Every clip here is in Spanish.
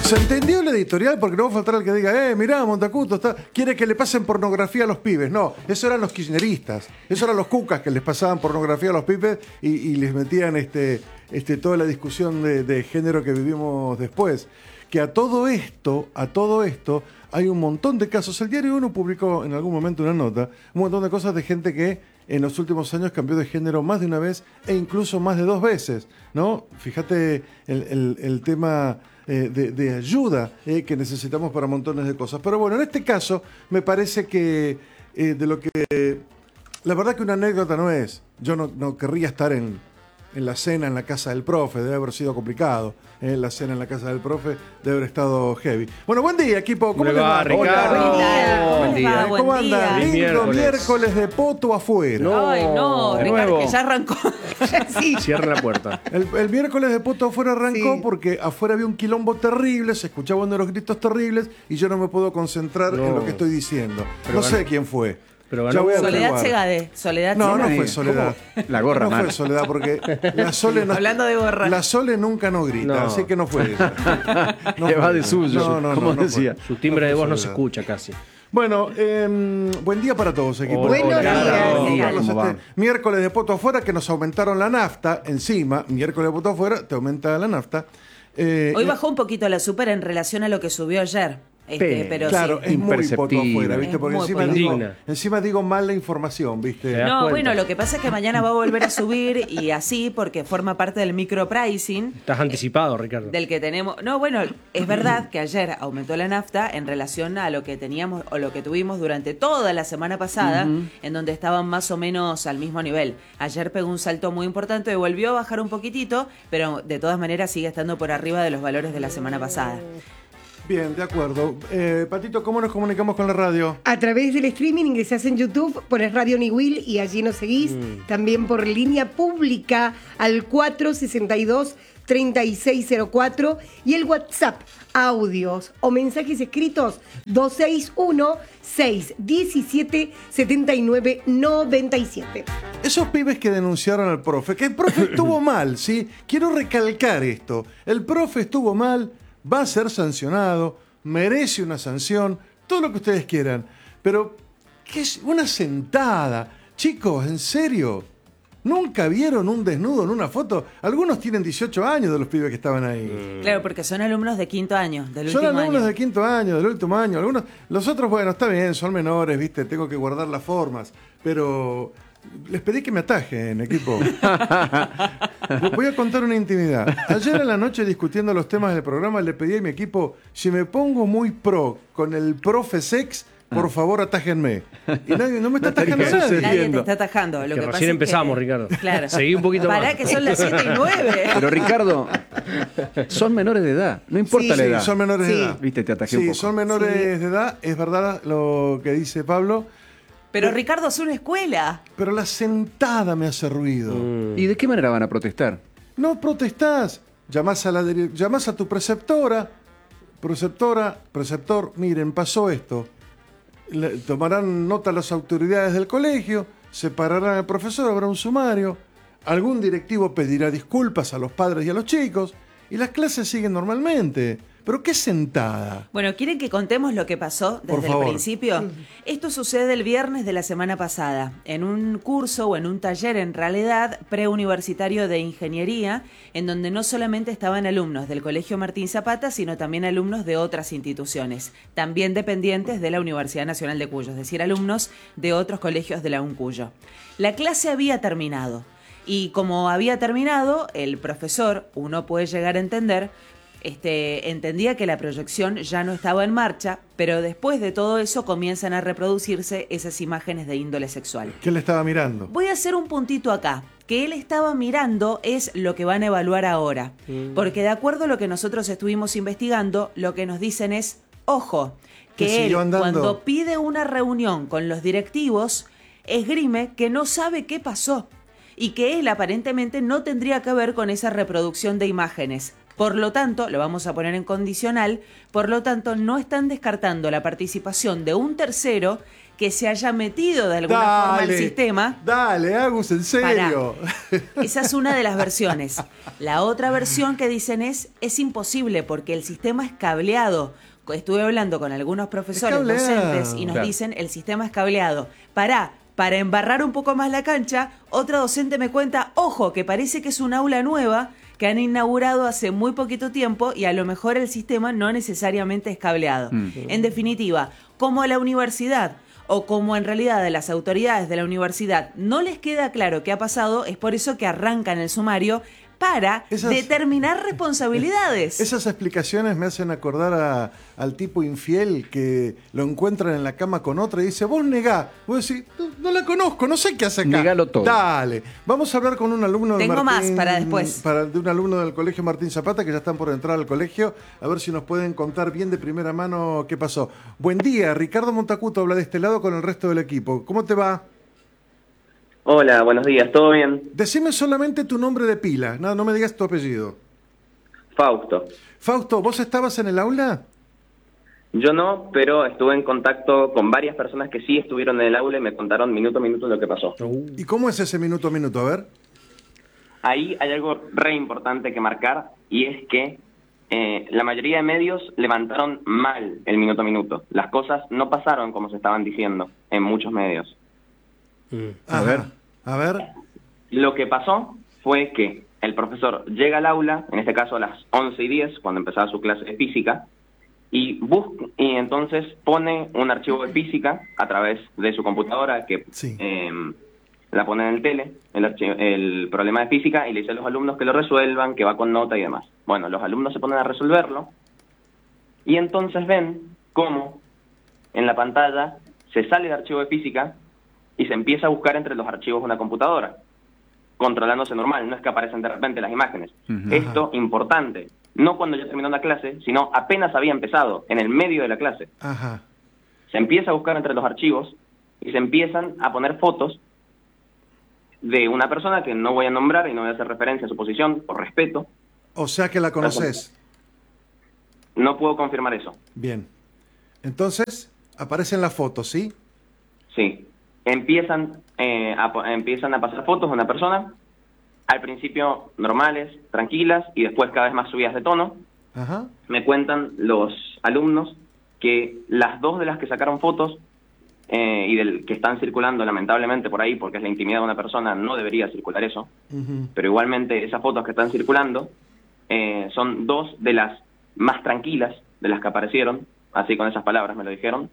¿Se entendió el editorial? Porque no va a faltar el que diga, mirá, Montacuto quiere que le pasen pornografía a los pibes. No, eso eran los kirchneristas, eso eran los cucas que les pasaban pornografía a los pibes y les metían toda la discusión de género que vivimos después. Que a todo esto hay un montón de casos. El Diario Uno publicó en algún momento una nota, un montón de cosas de gente que en los últimos años cambió de género más de una vez e incluso más de 2 veces, ¿no? Fíjate el tema de ayuda que necesitamos para montones de cosas. Pero bueno, en este caso me parece que de lo que... La verdad que una anécdota no es. Yo no querría estar en la cena en la casa del profe, debe haber sido complicado. La cena en la casa del profe debe haber estado heavy. Bueno, buen día, equipo. ¿Cómo les va, Ricardo? Buen día. ¿Cómo anda? Lindo miércoles de poto afuera. No, ay, no, Ricardo, que ya arrancó. Sí. Cierra la puerta. El miércoles de poto afuera arrancó porque afuera había un quilombo terrible, se escuchaban unos gritos terribles y yo no me puedo concentrar en lo que estoy diciendo. No sé quién fue. Soledad Segade. No fue Soledad. La gorra no mala. fue Soledad porque la Sole no, hablando de gorra. La Sole nunca no grita, así que no fue ella. Le va de suyo. ¿Cómo decía? Su timbre de voz no se escucha casi. Bueno, buen día para todos, equipo. Buenos días. Miércoles de poto afuera, que nos aumentaron la nafta encima. Miércoles de poto afuera, te aumenta la nafta. Hoy bajó un poquito la super en relación a lo que subió ayer. Pero claro, sí. es muy poto afuera, ¿viste? Porque encima digo mal la información, ¿viste? No, bueno, lo que pasa es que mañana va a volver a subir y así porque forma parte del micropricing. Estás anticipado, Ricardo. Del que tenemos. No, bueno, es verdad que ayer aumentó la nafta en relación a lo que teníamos o lo que tuvimos durante toda la semana pasada, en donde estaban más o menos al mismo nivel. Ayer pegó un salto muy importante y volvió a bajar un poquitito, pero de todas maneras sigue estando por arriba de los valores de la semana pasada. Bien, de acuerdo. Patito, ¿cómo nos comunicamos con la radio? A través del streaming ingresás en YouTube, pones Radio Niwil y allí nos seguís. También por línea pública al 462-3604 y el WhatsApp, audios o mensajes escritos 261-617-7997. Esos pibes que denunciaron al profe, que el profe estuvo mal, ¿sí? Quiero recalcar esto. El profe estuvo mal. Va a ser sancionado, merece una sanción, todo lo que ustedes quieran. Pero, ¿qué es una sentada? Chicos, ¿en serio? ¿Nunca vieron un desnudo en una foto? Algunos tienen 18 años de los pibes que estaban ahí. Claro, porque son alumnos de quinto año, del último año. Son alumnos de quinto año, del último año. Los otros, bueno, está bien, son menores, ¿viste? Tengo que guardar las formas. Pero... les pedí que me atajen, equipo. Voy a contar una intimidad. Ayer en la noche, discutiendo los temas del programa, le pedí a mi equipo, si me pongo muy pro con el profe sex, por favor, atájenme. Y no me está atajando nadie. Nadie te está atajando. Lo que recién empezamos, Ricardo. Claro. Seguí un poquito más. Pará, que son las 7:09. Pero, Ricardo, son menores de edad. No importa la edad. Sí, son menores de edad. Viste, te atajé un poco. Sí, son menores de edad. Es verdad lo que dice Pablo. Pero Ricardo, es una escuela. Pero la sentada me hace ruido. ¿Y de qué manera van a protestar? No protestás. Llamás a tu preceptora. Preceptor, miren, pasó esto. Tomarán nota las autoridades del colegio, separarán al profesor, habrá un sumario. Algún directivo pedirá disculpas a los padres y a los chicos. Y las clases siguen normalmente. ¿Pero qué sentada? Bueno, ¿quieren que contemos lo que pasó desde el principio? Esto sucede el viernes de la semana pasada, en un curso o en un taller, en realidad, preuniversitario de ingeniería, en donde no solamente estaban alumnos del Colegio Martín Zapata, sino también alumnos de otras instituciones, también dependientes de la Universidad Nacional de Cuyo, es decir, alumnos de otros colegios de la UNCuyo. La clase había terminado, y como había terminado, el profesor, uno puede llegar a entender, entendía que la proyección ya no estaba en marcha, pero después de todo eso comienzan a reproducirse esas imágenes de índole sexual. ¿Qué le estaba mirando? Voy a hacer un puntito acá. Que él estaba mirando es lo que van a evaluar ahora. Porque de acuerdo a lo que nosotros estuvimos investigando, lo que nos dicen es, ojo, que él cuando pide una reunión con los directivos, esgrime que no sabe qué pasó. Y que él aparentemente no tendría que ver con esa reproducción de imágenes. Por lo tanto, lo vamos a poner en condicional, por lo tanto, no están descartando la participación de un tercero que se haya metido de alguna forma al sistema. Dale, Agus, en serio. Esa es una de las versiones. La otra versión que dicen es imposible porque el sistema es cableado. Estuve hablando con algunos profesores docentes y nos dicen el sistema es cableado. Para embarrar un poco más la cancha, otra docente me cuenta, ojo, que parece que es un aula nueva que han inaugurado hace muy poquito tiempo y a lo mejor el sistema no necesariamente es cableado. En definitiva, como la universidad o como en realidad de las autoridades de la universidad no les queda claro qué ha pasado, es por eso que arrancan el sumario para determinar responsabilidades. Esas explicaciones me hacen acordar al tipo infiel que lo encuentran en la cama con otra y dice, vos negá. Vos decís, no la conozco, no sé qué hace acá. Negalo todo. Dale. Vamos a hablar con un alumno de Tengo Martín, más para después. De un alumno del colegio Martín Zapata que ya están por entrar al colegio. A ver si nos pueden contar bien de primera mano qué pasó. Buen día, Ricardo Montacuto habla de este lado con el resto del equipo. ¿Cómo te va? Hola, buenos días, ¿todo bien? Decime solamente tu nombre de pila, no me digas tu apellido. Fausto. Fausto, ¿vos estabas en el aula? Yo no, pero estuve en contacto con varias personas que sí estuvieron en el aula y me contaron minuto a minuto lo que pasó. ¿Y cómo es ese minuto a minuto? A ver. Ahí hay algo re importante que marcar y es que la mayoría de medios levantaron mal el minuto a minuto. Las cosas no pasaron como se estaban diciendo en muchos medios. A ver. Lo que pasó fue que el profesor llega al aula, en este caso a las 11:10, cuando empezaba su clase de física, y entonces pone un archivo de física a través de su computadora que la pone en el tele, el problema de física, y le dice a los alumnos que lo resuelvan, que va con nota y demás. Bueno, los alumnos se ponen a resolverlo y entonces ven cómo en la pantalla se sale el archivo de física y se empieza a buscar entre los archivos de una computadora, controlándose normal, no es que aparecen de repente las imágenes. Esto, importante, no cuando ya terminó la clase, sino apenas había empezado, en el medio de la clase. Se empieza a buscar entre los archivos y se empiezan a poner fotos de una persona que no voy a nombrar y no voy a hacer referencia a su posición, por respeto. O sea que la conoces. No puedo confirmar eso. Bien. Entonces, aparecen las fotos, ¿sí? Sí. Empiezan a pasar fotos de una persona, al principio normales, tranquilas, y después cada vez más subidas de tono. Me cuentan los alumnos que las dos de las que sacaron fotos y del que están circulando lamentablemente por ahí, porque es la intimidad de una persona, no debería circular eso, pero igualmente esas fotos que están circulando son dos de las más tranquilas de las que aparecieron, así con esas palabras me lo dijeron.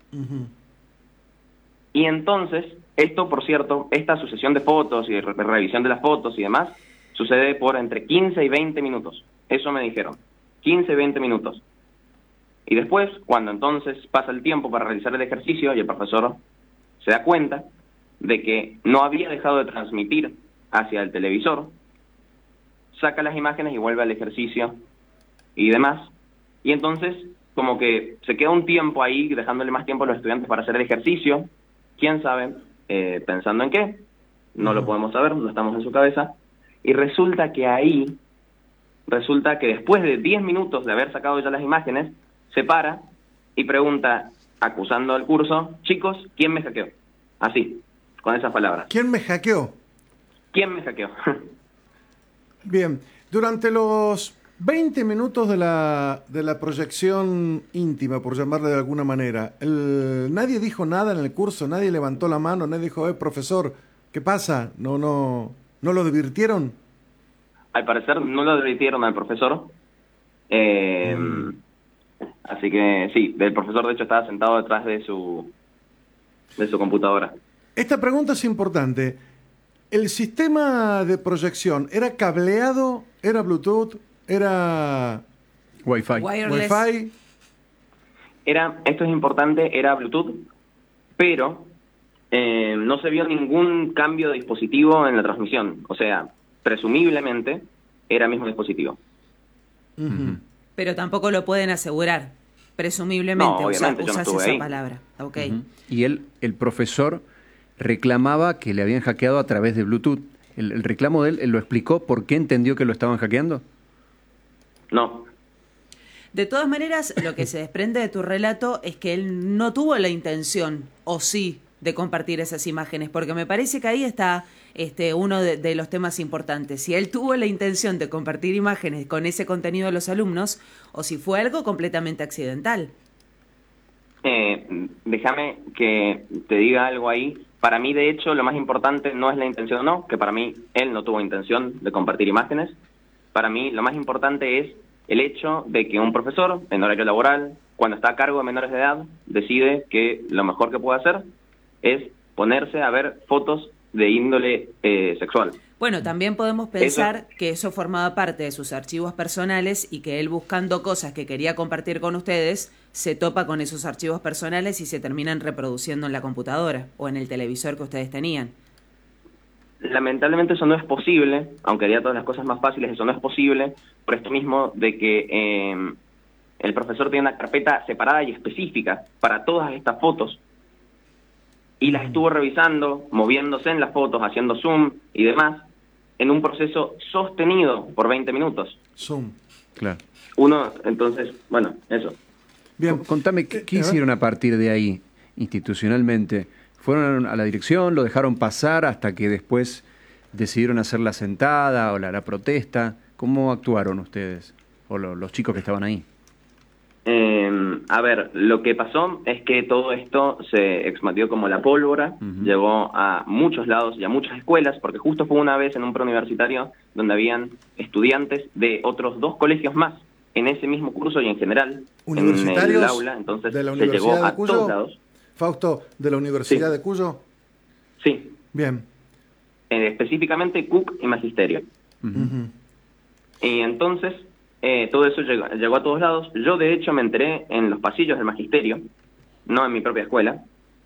Y entonces, esto, por cierto, esta sucesión de fotos y de revisión de las fotos y demás, sucede por entre 15 y 20 minutos. Eso me dijeron, 15 y 20 minutos. Y después, cuando entonces pasa el tiempo para realizar el ejercicio y el profesor se da cuenta de que no había dejado de transmitir hacia el televisor, saca las imágenes y vuelve al ejercicio y demás. Y entonces, como que se queda un tiempo ahí, dejándole más tiempo a los estudiantes para hacer el ejercicio. ¿Quién sabe? ¿Pensando en qué? No lo podemos saber, no estamos en su cabeza. Y resulta que después de 10 minutos de haber sacado ya las imágenes, se para y pregunta, acusando al curso, chicos, ¿quién me hackeó? Así, con esas palabras. ¿Quién me hackeó? ¿Quién me hackeó? Bien, durante los 20 minutos de la proyección íntima, por llamarle de alguna manera, nadie dijo nada en el curso, nadie levantó la mano, nadie dijo, profesor, ¿qué pasa? ¿No lo divirtieron? Al parecer no lo divirtieron al profesor. Así que sí, el profesor de hecho estaba sentado detrás de su computadora. Esta pregunta es importante. ¿El sistema de proyección era cableado, era Bluetooth, era Wi-Fi? Wireless. Wi-Fi? Esto es importante, era Bluetooth, pero no se vio ningún cambio de dispositivo en la transmisión. O sea, presumiblemente era el mismo dispositivo. Pero tampoco lo pueden asegurar, presumiblemente. No, obviamente, yo no usas estuve esa ahí. palabra. Okay. Y el profesor reclamaba que le habían hackeado a través de Bluetooth. El reclamo de él lo explicó por qué entendió que lo estaban hackeando. No. De todas maneras, lo que se desprende de tu relato es que él no tuvo la intención, o sí, de compartir esas imágenes, porque me parece que ahí está uno de los temas importantes. Si él tuvo la intención de compartir imágenes con ese contenido de los alumnos, o si fue algo completamente accidental. Déjame que te diga algo ahí. Para mí, de hecho, lo más importante no es la intención o no, que para mí él no tuvo intención de compartir imágenes. Para mí, lo más importante es el hecho de que un profesor, en horario laboral, cuando está a cargo de menores de edad, decide que lo mejor que puede hacer es ponerse a ver fotos de índole sexual. Bueno, también podemos pensar que eso formaba parte de sus archivos personales y que él, buscando cosas que quería compartir con ustedes, se topa con esos archivos personales y se terminan reproduciendo en la computadora o en el televisor que ustedes tenían. Lamentablemente eso no es posible, aunque haría todas las cosas más fáciles, eso no es posible, por esto mismo de que el profesor tiene una carpeta separada y específica para todas estas fotos, y las estuvo revisando, moviéndose en las fotos, haciendo zoom y demás, en un proceso sostenido por 20 minutos. Zoom. Claro. Entonces, bueno, eso. Bien. Contame, ¿qué hicieron a partir de ahí, institucionalmente? ¿Fueron a la dirección, lo dejaron pasar hasta que después decidieron hacer la sentada o la protesta? ¿Cómo actuaron ustedes o los chicos que estaban ahí? A ver, lo que pasó es que todo esto se expandió como la pólvora, llegó a muchos lados y a muchas escuelas, porque justo fue una vez en un preuniversitario donde habían estudiantes de otros 2 colegios más en ese mismo curso y en general en el aula, entonces de la se llegó Universidad a de Cuyo. todos lados. Fausto, ¿de la Universidad Sí. de Cuyo? Sí, Bien. específicamente CUC y Magisterio. Ujú. Y entonces todo eso llegó a todos lados. Yo, de hecho, me enteré en los pasillos del Magisterio, no en mi propia escuela.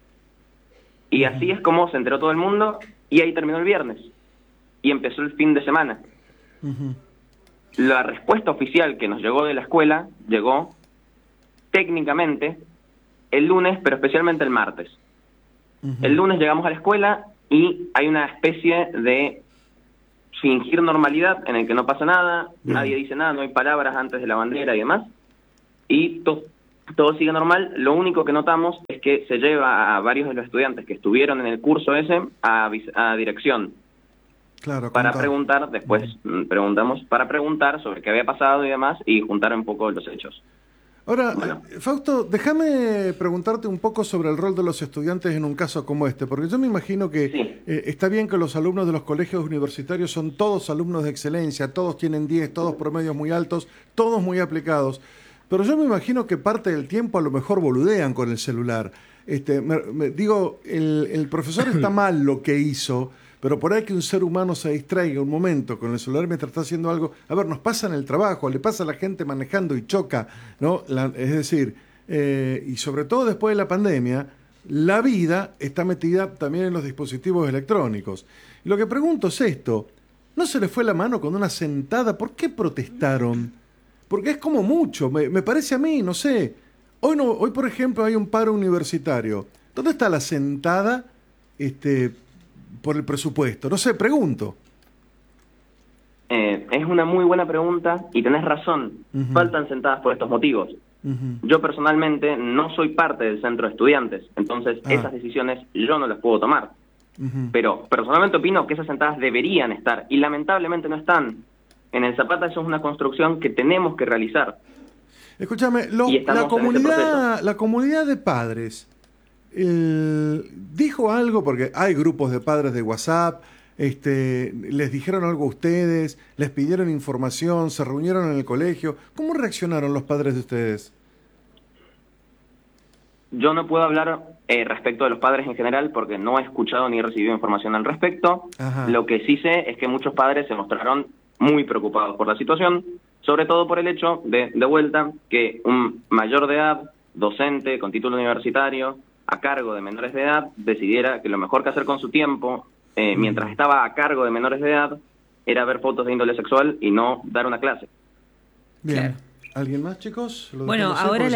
Y así es como se enteró todo el mundo, y ahí terminó el viernes. Y empezó el fin de semana. Ujú. La respuesta oficial que nos llegó de la escuela llegó técnicamente el lunes, pero especialmente el martes. Ujú. El lunes llegamos a la escuela y hay una especie de fingir normalidad en el que no pasa nada, nadie dice nada, no hay palabras antes de la bandera y demás, y todo sigue normal. Lo único que notamos es que se lleva a varios de los estudiantes que estuvieron en el curso ese a dirección Claro, para contá. preguntar, después preguntamos, para preguntar sobre qué había pasado y demás, y juntar un poco los hechos. Ahora, Bueno. Fausto, déjame preguntarte un poco sobre el rol de los estudiantes en un caso como este, porque yo me imagino que Sí. está bien que los alumnos de los colegios universitarios son todos alumnos de excelencia, todos tienen 10, todos promedios muy altos, todos muy aplicados, pero yo me imagino que parte del tiempo a lo mejor boludean con el celular. Digo, el profesor está mal lo que hizo, pero por ahí que un ser humano se distraiga un momento con el celular mientras está haciendo algo. A ver, nos pasa en el trabajo, le pasa a la gente manejando y choca, ¿no? Es decir, y sobre todo después de la pandemia, la vida está metida también en los dispositivos electrónicos. Y lo que pregunto es esto, ¿no se les fue la mano con una sentada? ¿Por qué protestaron? Porque es como mucho, me parece a mí, no sé. Hoy, por ejemplo, hay un paro universitario. ¿Dónde está la sentada por el presupuesto? No sé, pregunto. Es una muy buena pregunta y tenés razón. Ujú. Faltan sentadas por estos motivos. Ujú. Yo personalmente no soy parte del centro de estudiantes, entonces esas decisiones yo no las puedo tomar. Ujú. Pero personalmente opino que esas sentadas deberían estar y lamentablemente no están. En el Zapata eso es una construcción que tenemos que realizar. Escúchame, Y estamos en ese la comunidad de padres dijo algo, porque hay grupos de padres de WhatsApp, les dijeron algo a ustedes, les pidieron información, se reunieron en el colegio. ¿Cómo reaccionaron los padres de ustedes? Yo no puedo hablar respecto de los padres en general porque no he escuchado ni he recibido información al respecto. Ajá. Lo que sí sé es que muchos padres se mostraron muy preocupados por la situación, sobre todo por el hecho de vuelta, que un mayor de edad, docente, con título universitario, a cargo de menores de edad, decidiera que lo mejor que hacer con su tiempo, mientras estaba a cargo de menores de edad, era ver fotos de índole sexual y no dar una clase. Bien. Claro. ¿Alguien más, chicos? Bueno, ahora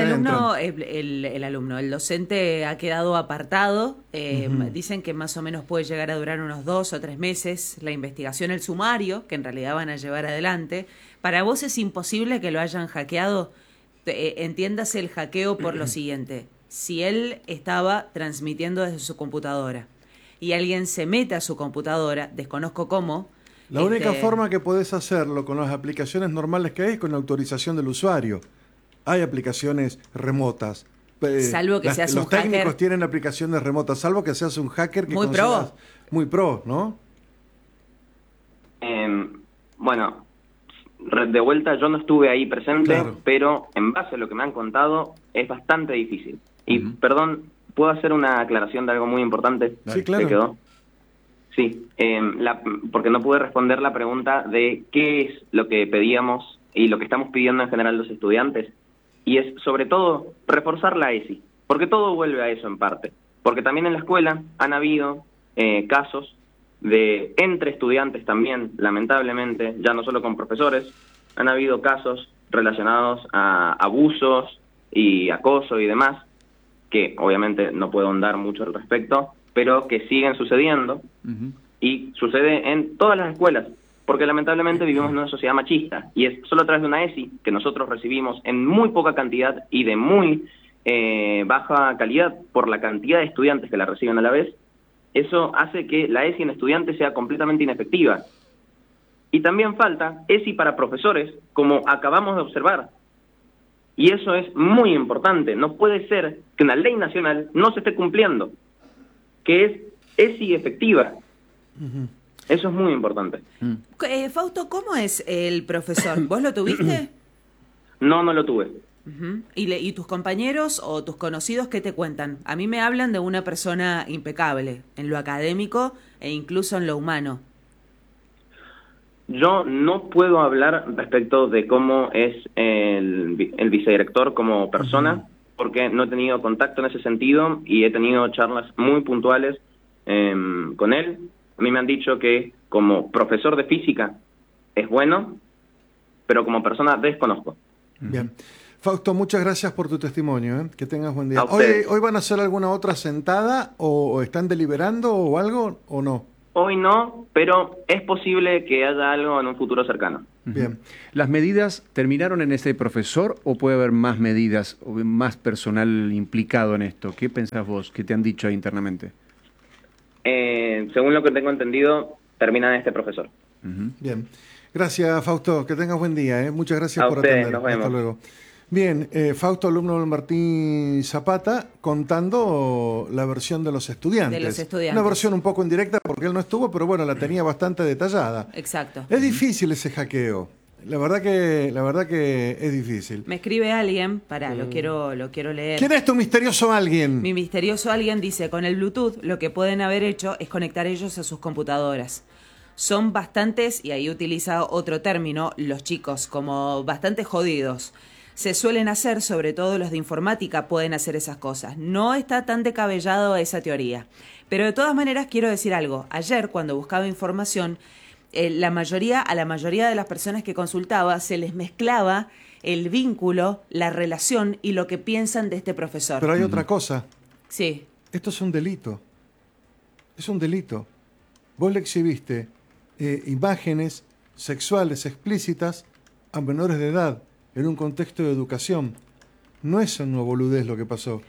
el docente ha quedado apartado. Dicen que más o menos puede llegar a durar unos 2 o 3 meses la investigación, el sumario, que en realidad van a llevar adelante. ¿Para vos es imposible que lo hayan hackeado? Entiéndase el hackeo por lo siguiente. Si él estaba transmitiendo desde su computadora y alguien se mete a su computadora, desconozco cómo. La única forma que podés hacerlo con las aplicaciones normales que hay es con la autorización del usuario. Hay aplicaciones remotas. Salvo que seas un hacker. Los técnicos hacker. tienen aplicaciones remotas, salvo que seas un hacker que Muy pro. Muy pro, ¿no? Bueno, de vuelta yo no estuve ahí presente, Claro. pero en base a lo que me han contado es bastante difícil. Y perdón, ¿puedo hacer una aclaración de algo muy importante? Sí, claro. ¿Te quedó? Sí, porque no pude responder la pregunta de qué es lo que pedíamos y lo que estamos pidiendo en general los estudiantes. Y es, sobre todo, reforzar la ESI, porque todo vuelve a eso en parte. Porque también en la escuela han habido casos de entre estudiantes también, lamentablemente, ya no solo con profesores, han habido casos relacionados a abusos y acoso y demás, que obviamente no puedo ahondar mucho al respecto, pero que siguen sucediendo y sucede en todas las escuelas, porque lamentablemente vivimos en una sociedad machista y es solo a través de una ESI que nosotros recibimos en muy poca cantidad y de muy baja calidad por la cantidad de estudiantes que la reciben a la vez. Eso hace que la ESI en estudiantes sea completamente inefectiva. Y también falta ESI para profesores, como acabamos de observar. Y eso es muy importante. No puede ser que una ley nacional no se esté cumpliendo, que es ESI efectiva. Eso es muy importante. Fausto, ¿cómo es el profesor? ¿Vos lo tuviste? No lo tuve. ¿Y tus compañeros o tus conocidos qué te cuentan? A mí me hablan de una persona impecable en lo académico e incluso en lo humano. Yo no puedo hablar respecto de cómo es el vicedirector como persona, porque no he tenido contacto en ese sentido y he tenido charlas muy puntuales con él. A mí me han dicho que como profesor de física es bueno, pero como persona desconozco. Bien. Fausto, muchas gracias por tu testimonio. ¿Eh? Que tengas buen día. A ustedes. ¿Hoy van a hacer alguna otra sentada o están deliberando o algo o no? Hoy no, pero es posible que haya algo en un futuro cercano. Bien. ¿Las medidas terminaron en ese profesor o puede haber más medidas o más personal implicado en esto? ¿Qué pensás vos? ¿Qué te han dicho ahí internamente? Según lo que tengo entendido, termina en este profesor. Bien. Gracias, Fausto. Que tengas buen día. ¿Eh? Muchas gracias A por ustedes, atender. nos vemos. Hasta luego. Bien, Fausto, alumno del Martín Zapata, contando la versión de los estudiantes. De los estudiantes. Una versión un poco indirecta porque él no estuvo, pero bueno, la tenía bastante detallada. Exacto. Es difícil ese hackeo. La verdad que es difícil. Me escribe alguien, lo quiero leer. ¿Quién es tu misterioso alguien? Mi misterioso alguien dice, con el Bluetooth lo que pueden haber hecho es conectar ellos a sus computadoras. Son bastantes, y ahí utiliza otro término, los chicos, como bastante jodidos. Se suelen hacer, sobre todo los de informática pueden hacer esas cosas. No está tan descabellado esa teoría. Pero de todas maneras quiero decir algo. Ayer, cuando buscaba información, a la mayoría de las personas que consultaba se les mezclaba el vínculo, la relación y lo que piensan de este profesor. Pero hay otra cosa. Sí. Esto es un delito. Es un delito. Vos le exhibiste imágenes sexuales explícitas a menores de edad en un contexto de educación. No es una boludez lo que pasó.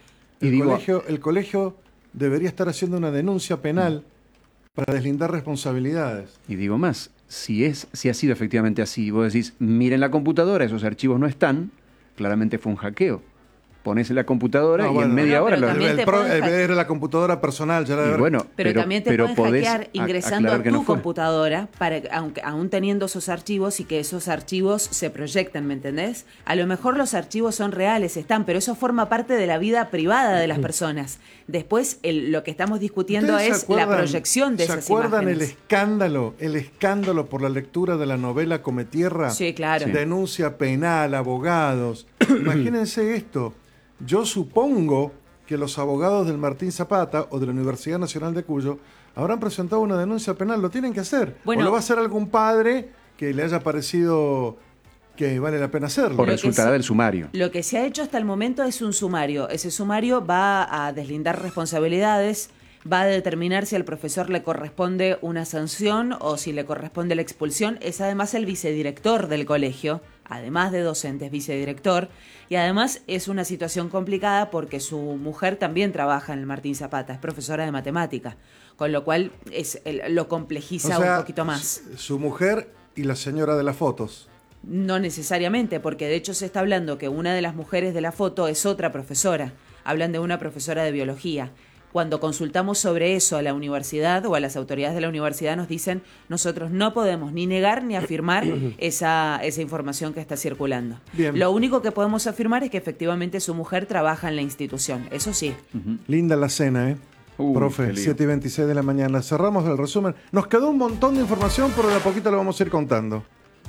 El colegio debería estar haciendo una denuncia penal para deslindar responsabilidades. Y digo más, si ha sido efectivamente así, vos decís, miren la computadora, esos archivos no están, claramente fue un hackeo. Ponés en la computadora en media hora... Era la computadora personal. Ya pero también te pueden hackear ingresando a tu computadora, aún teniendo esos archivos y que esos archivos se proyectan, ¿me entendés? A lo mejor los archivos son reales, están, pero eso forma parte de la vida privada de las personas. Después, lo que estamos discutiendo es la proyección de esas imágenes. ¿Se acuerdan el escándalo por la lectura de la novela Cometierra? Sí, claro. Sí. Denuncia penal, abogados. Imagínense esto. Yo supongo que los abogados del Martín Zapata o de la Universidad Nacional de Cuyo habrán presentado una denuncia penal. Lo tienen que hacer. O lo va a hacer algún padre que le haya parecido que vale la pena hacerlo. O resultará del sumario. Lo que se ha hecho hasta el momento es un sumario. Ese sumario va a deslindar responsabilidades, va a determinar si al profesor le corresponde una sanción o si le corresponde la expulsión. Es además el vicedirector del colegio, además de docente, es vicedirector, y además es una situación complicada porque su mujer también trabaja en el Martín Zapata, es profesora de matemática, con lo cual lo complejiza un poquito más. Su mujer y la señora de las fotos. No necesariamente, porque de hecho se está hablando que una de las mujeres de la foto es otra profesora. Hablan de una profesora de biología. Cuando consultamos sobre eso a la universidad o a las autoridades de la universidad nos dicen nosotros no podemos ni negar ni afirmar esa información que está circulando. Bien. Lo único que podemos afirmar es que efectivamente su mujer trabaja en la institución, eso sí. Linda la cena, profe, 7:26 de la mañana. Cerramos el resumen. Nos quedó un montón de información, pero de a poquito lo vamos a ir contando.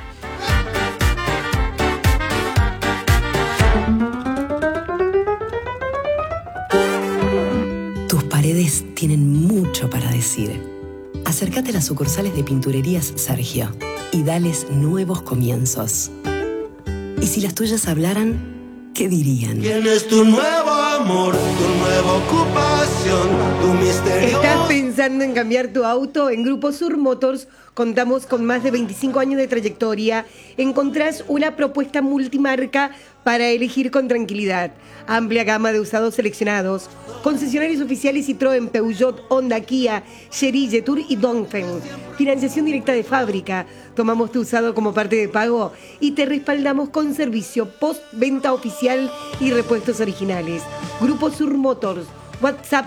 Tus paredes tienen mucho para decir. Acércate a las sucursales de Pinturerías Sergio y dales nuevos comienzos. Y si las tuyas hablaran, ¿qué dirían? Tienes tu nuevo amor, tu nueva ocupación, tu misterio. ¿Estás pensando en cambiar tu auto? En Grupo Sur Motors contamos con más de 25 años de trayectoria. Encontrás una propuesta multimarca para elegir con tranquilidad. Amplia gama de usados seleccionados. Concesionarios oficiales Citroën, Peugeot, Honda, Kia, Chery, Jetour y Dongfeng. Financiación directa de fábrica. Tomamos tu usado como parte de pago y te respaldamos con servicio post-venta oficial y repuestos originales. Grupo Sur Motors. WhatsApp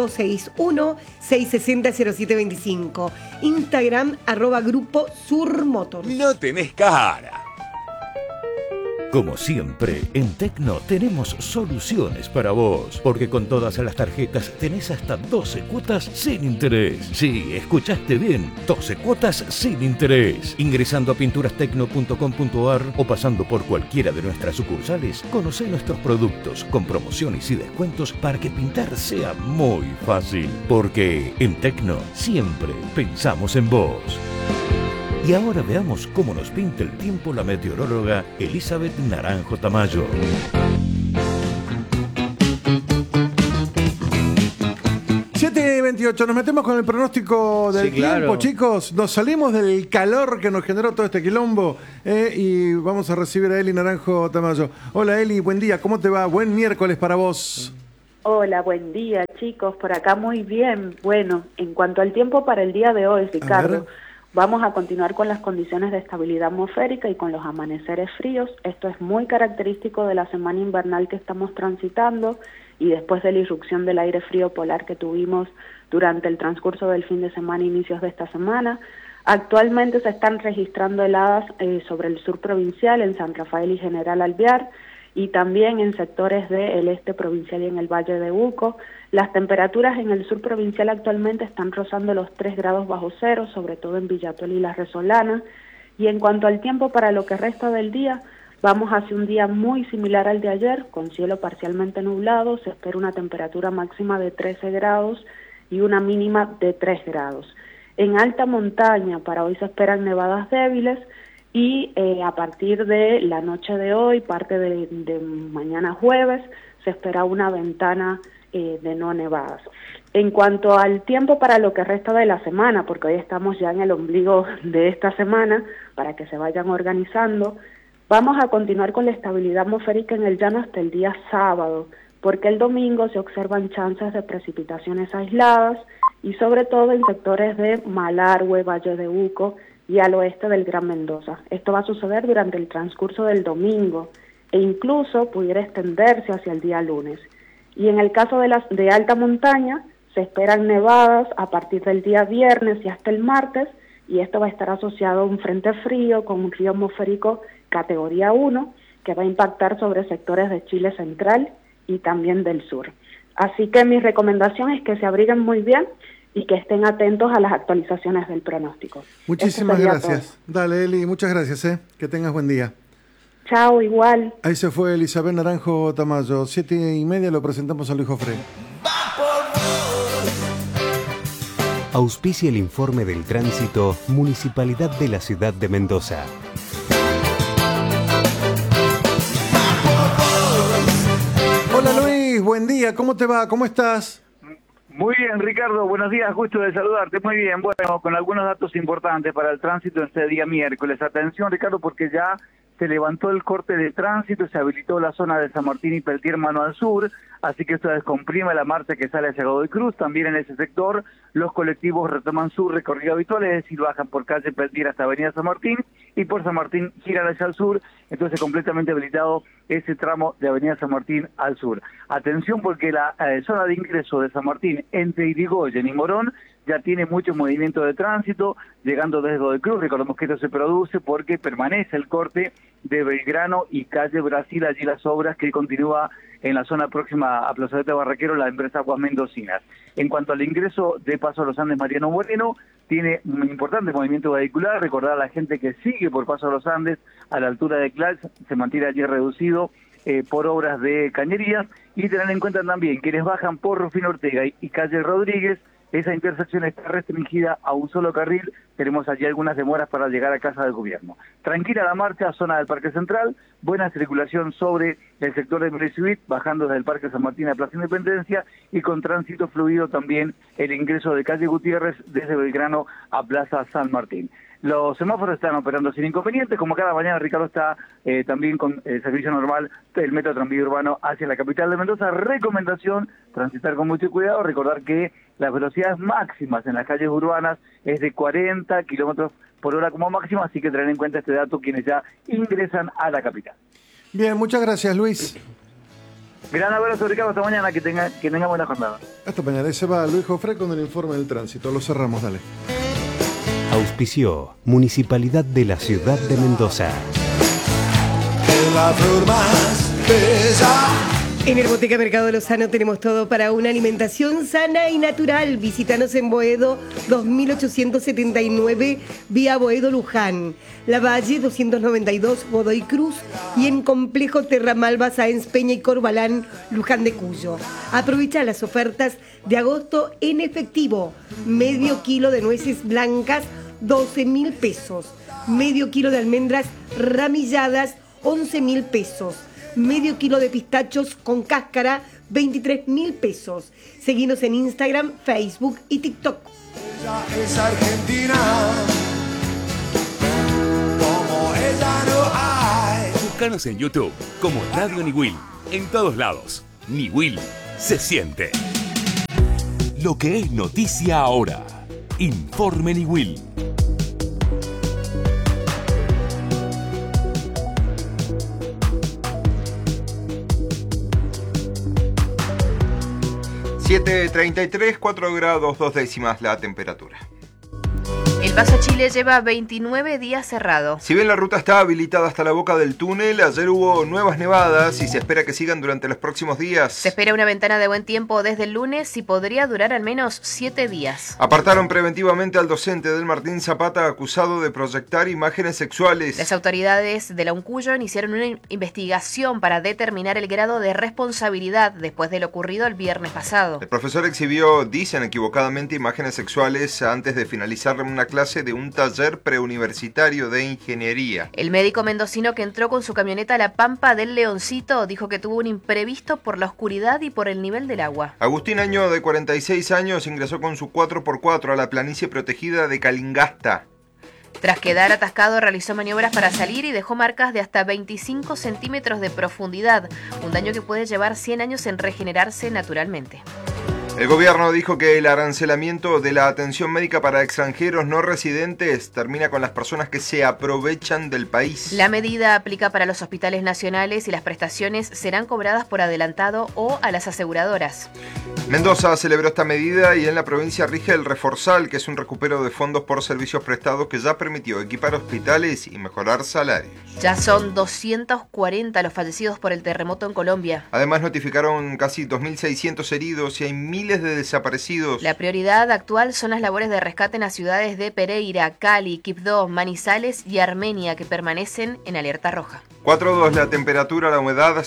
261-660-0725. Instagram @Grupo Sur Motors. No tenés cara. Como siempre, en Tecno tenemos soluciones para vos, porque con todas las tarjetas tenés hasta 12 cuotas sin interés. Sí, escuchaste bien, 12 cuotas sin interés. Ingresando a pinturastecno.com.ar o pasando por cualquiera de nuestras sucursales, conocé nuestros productos con promociones y descuentos para que pintar sea muy fácil. Porque en Tecno siempre pensamos en vos. Y ahora veamos cómo nos pinta el tiempo la meteoróloga Elizabeth Naranjo Tamayo. Siete 28, nos metemos con el pronóstico del tiempo, claro. Chicos. Nos salimos del calor que nos generó todo este quilombo y vamos a recibir a Eli Naranjo Tamayo. Hola Eli, buen día, ¿cómo te va? Buen miércoles para vos. Hola, buen día chicos, por acá muy bien. Bueno, en cuanto al tiempo para el día de hoy, Ricardo, vamos a continuar con las condiciones de estabilidad atmosférica y con los amaneceres fríos. Esto es muy característico de la semana invernal que estamos transitando y después de la irrupción del aire frío polar que tuvimos durante el transcurso del fin de semana e inicios de esta semana. Actualmente se están registrando heladas sobre el sur provincial, en San Rafael y General Alvear, y también en sectores del este provincial y en el Valle de Uco. Las temperaturas en el sur provincial actualmente están rozando los 3 grados bajo cero, sobre todo en Villatuel y La Resolana. Y en cuanto al tiempo para lo que resta del día, vamos hacia un día muy similar al de ayer, con cielo parcialmente nublado. Se espera una temperatura máxima de 13 grados y una mínima de 3 grados. En alta montaña para hoy se esperan nevadas débiles, y a partir de la noche de hoy, parte de mañana jueves, se espera una ventana de no nevadas. En cuanto al tiempo para lo que resta de la semana, porque hoy estamos ya en el ombligo de esta semana, para que se vayan organizando, vamos a continuar con la estabilidad atmosférica en el llano hasta el día sábado, porque el domingo se observan chances de precipitaciones aisladas y sobre todo en sectores de Malargüe, Valle de Uco y al oeste del Gran Mendoza. Esto va a suceder durante el transcurso del domingo e incluso pudiera extenderse hacia el día lunes. Y en el caso de alta montaña, se esperan nevadas a partir del día viernes y hasta el martes, y esto va a estar asociado a un frente frío con un río atmosférico categoría 1 que va a impactar sobre sectores de Chile central y también del sur. Así que mi recomendación es que se abriguen muy bien y que estén atentos a las actualizaciones del pronóstico. Muchísimas gracias. Todo. Dale, Eli, muchas gracias. Que tengas buen día. Chao, igual. Ahí se fue Elizabeth Naranjo Tamayo. 7:30 lo presentamos a Luis Jofre. Auspicia el informe del tránsito Municipalidad de la Ciudad de Mendoza. buen día, ¿cómo te va? ¿Cómo estás? Muy bien, Ricardo, buenos días, gusto de saludarte. Muy bien, bueno, con algunos datos importantes para el tránsito este día miércoles. Atención, Ricardo, porque ya se levantó el corte de tránsito, se habilitó la zona de San Martín y Peltier mano al sur, así que esto descomprime la marcha que sale hacia Godoy Cruz. También en ese sector los colectivos retoman su recorrido habitual, es decir, bajan por calle Peltier hasta Avenida San Martín y por San Martín giran hacia el sur, entonces completamente habilitado ese tramo de Avenida San Martín al sur. Atención porque la zona de ingreso de San Martín entre Irigoyen y Morón ya tiene mucho movimiento de tránsito, llegando desde Godoy Cruz. Recordemos que esto se produce porque permanece el corte de Belgrano y calle Brasil, allí las obras que continúa en la zona próxima a Plazoleta Barraquero, la empresa Aguas Mendocinas. En cuanto al ingreso de Paso a los Andes Mariano Moreno, tiene un importante movimiento vehicular. Recordar a la gente que sigue por Paso a los Andes a la altura de Clals, se mantiene allí reducido por obras de cañerías, y tener en cuenta también quienes bajan por Rufino Ortega y calle Rodríguez. Esa intersección está restringida a un solo carril, tenemos allí algunas demoras para llegar a Casa del Gobierno. Tranquila la marcha, zona del Parque Central, buena circulación sobre el sector de Meresuit, bajando desde el Parque San Martín a Plaza Independencia, y con tránsito fluido también el ingreso de calle Gutiérrez desde Belgrano a Plaza San Martín. Los semáforos están operando sin inconvenientes, como cada mañana Ricardo está también con servicio normal el metro tranvía urbano hacia la capital de Mendoza. Recomendación, transitar con mucho cuidado, recordar que las velocidades máximas en las calles urbanas es de 40 kilómetros por hora como máximo, así que tener en cuenta este dato quienes ya ingresan a la capital. Bien, muchas gracias, Luis. Gran abrazo, Ricardo, hasta mañana, que tenga buena jornada. Hasta mañana. Se va Luis Jofré con el informe del tránsito. Lo cerramos, dale. Auspició Municipalidad de la Ciudad de Mendoza. En Herboteca Mercado Lozano tenemos todo para una alimentación sana y natural. Visítanos en Boedo 2879, vía Boedo Luján, Lavalle 292, Godoy Cruz, y en Complejo Terramalba, Sáenz Peña y Corbalán, Luján de Cuyo. Aprovecha las ofertas de agosto en efectivo. Medio kilo de nueces blancas, 12.000 pesos. Medio kilo de almendras ramilladas, 11.000 pesos. Medio kilo de pistachos con cáscara, 23.000 pesos. Seguinos en Instagram, Facebook y TikTok. Ella es argentina, como ella no hay. Búscanos en YouTube como Radio Niwil. En todos lados, Niwil se siente. Lo que es noticia ahora. Informe Niwil. (7:33), 4 grados 2 décimas la temperatura. El Paso Chile lleva 29 días cerrado. Si bien la ruta está habilitada hasta la boca del túnel, ayer hubo nuevas nevadas y se espera que sigan durante los próximos días. Se espera una ventana de buen tiempo desde el lunes y podría durar al menos 7 días. Apartaron preventivamente al docente del Martín Zapata acusado de proyectar imágenes sexuales. Las autoridades de la Uncuyo iniciaron una investigación para determinar el grado de responsabilidad después de lo ocurrido el viernes pasado. El profesor exhibió, dicen equivocadamente, imágenes sexuales antes de finalizar una clase de un taller preuniversitario de ingeniería. El médico mendocino que entró con su camioneta a la Pampa del Leoncito dijo que tuvo un imprevisto por la oscuridad y por el nivel del agua. Agustín Año, de 46 años, ingresó con su 4x4 a la planicie protegida de Calingasta. Tras quedar atascado, realizó maniobras para salir y dejó marcas de hasta 25 centímetros de profundidad, un daño que puede llevar 100 años en regenerarse naturalmente. El gobierno dijo que el arancelamiento de la atención médica para extranjeros no residentes termina con las personas que se aprovechan del país. La medida aplica para los hospitales nacionales y las prestaciones serán cobradas por adelantado o a las aseguradoras. Mendoza celebró esta medida y en la provincia rige el Reforzal, que es un recupero de fondos por servicios prestados que ya permitió equipar hospitales y mejorar salarios. Ya son 240 los fallecidos por el terremoto en Colombia. Además notificaron casi 2.600 heridos y hay miles de desaparecidos. La prioridad actual son las labores de rescate en las ciudades de Pereira, Cali, Quibdó, Manizales y Armenia, que permanecen en alerta roja. 4:02 la temperatura, la humedad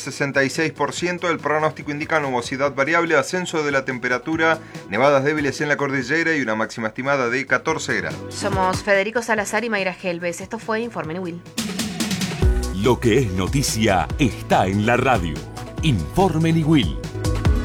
66%, el pronóstico indica nubosidad variable, ascenso de la temperatura, nevadas débiles en la cordillera y una máxima estimada de 14 grados. Somos Federico Salazar y Mayra Gelbes. Esto fue Informe Niwil. Lo que es noticia está en la radio. Informe Niwil.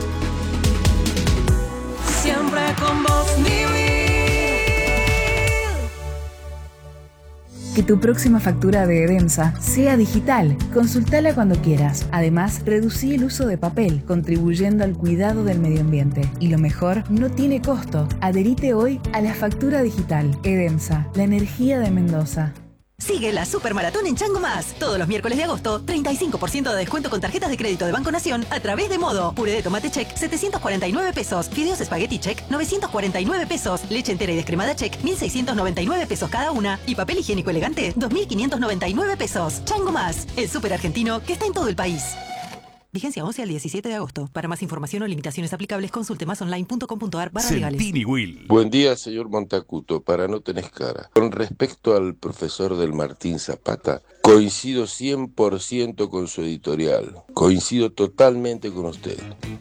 Que tu próxima factura de Edemsa sea digital. Consultala cuando quieras. Además, reducí el uso de papel, contribuyendo al cuidado del medio ambiente. Y lo mejor, no tiene costo. Adherite hoy a la factura digital. Edemsa, la energía de Mendoza. Sigue la Supermaratón en Chango Más. Todos los miércoles de agosto, 35% de descuento con tarjetas de crédito de Banco Nación a través de Modo. Puré de tomate check, 749 pesos. Fideos espagueti check, 949 pesos. Leche entera y descremada check, 1.699 pesos cada una. Y papel higiénico elegante, 2.599 pesos. Chango Más, el súper argentino que está en todo el país. Vigencia 11 al 17 de agosto. Para más información o limitaciones aplicables, consulte másonline.com.ar/legales. Sentini Will. Buen día, señor Montacuto. Para no tenés cara. Con respecto al profesor del Martín Zapata, coincido 100% con su editorial. Coincido totalmente con usted.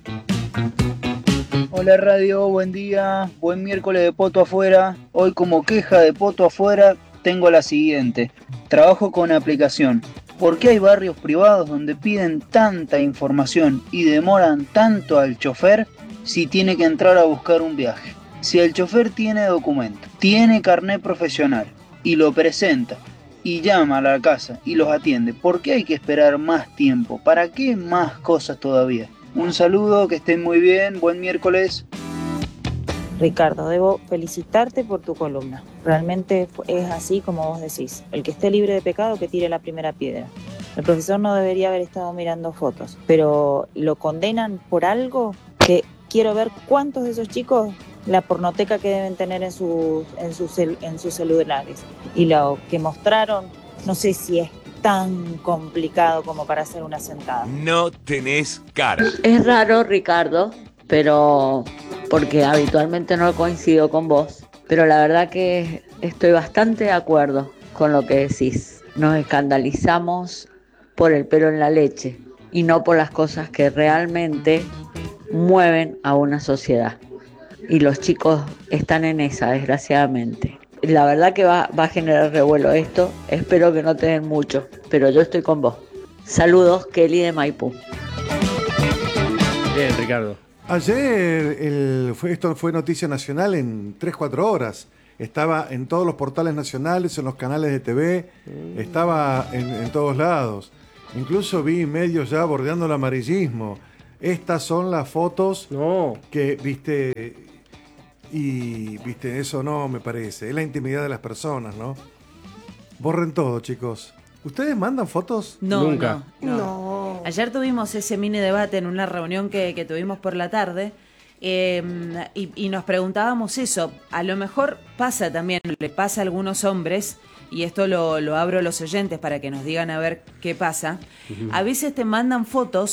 Hola radio, buen día. Buen miércoles de Poto Afuera. Hoy como queja de Poto Afuera tengo la siguiente. Trabajo con aplicación. ¿Por qué hay barrios privados donde piden tanta información y demoran tanto al chofer si tiene que entrar a buscar un viaje? Si el chofer tiene documento, tiene carnet profesional y lo presenta y llama a la casa y los atiende, ¿por qué hay que esperar más tiempo? ¿Para qué más cosas todavía? Un saludo, que estén muy bien, buen miércoles. Ricardo, debo felicitarte por tu columna. Realmente es así como vos decís. El que esté libre de pecado que tire la primera piedra. El profesor no debería haber estado mirando fotos, pero lo condenan por algo que quiero ver cuántos de esos chicos la pornoteca que deben tener en sus celulares. Y lo que mostraron, no sé si es tan complicado como para hacer una sentada. No tenés cara. Es raro, Ricardo, pero porque habitualmente no coincido con vos, pero la verdad que estoy bastante de acuerdo con lo que decís. Nos escandalizamos por el pelo en la leche y no por las cosas que realmente mueven a una sociedad. Y los chicos están en esa, desgraciadamente. La verdad que va a generar revuelo esto, espero que no te den mucho, pero yo estoy con vos. Saludos, Kelly de Maipú. Bien, Ricardo. Ayer esto fue noticia nacional en 3-4 horas. Estaba en todos los portales nacionales, en los canales de TV, estaba en todos lados. Incluso vi medios ya bordeando el amarillismo. Estas son las fotos que, viste, y viste, eso no me parece. Es la intimidad de las personas, ¿no? Borren todo, chicos. ¿Ustedes mandan fotos? No, Nunca. No. Ayer tuvimos ese mini debate en una reunión que tuvimos por la tarde y nos preguntábamos eso. A lo mejor pasa también, le pasa a algunos hombres, y esto lo abro a los oyentes para que nos digan a ver qué pasa. A veces te mandan fotos